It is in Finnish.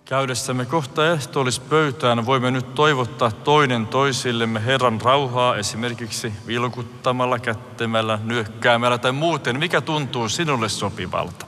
Käydessämme kohta ehtoollispöytään voimme nyt toivottaa toinen toisillemme Herran rauhaa esimerkiksi vilkuttamalla, kättämällä, nyökkäämällä tai muuten, mikä tuntuu sinulle sopivalta.